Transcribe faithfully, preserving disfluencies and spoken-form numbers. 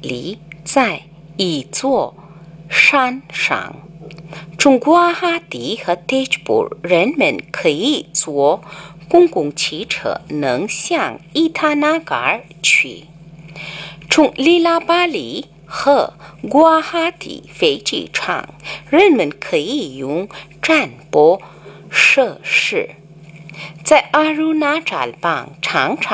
里在一座山上。从古瓦哈蒂和迪吉布，人们可以坐公共汽车能向伊塔纳嘎尔去。从里拉巴里和古瓦哈蒂飞机场，人们可以用站泊设施。在阿鲁纳扎邦常常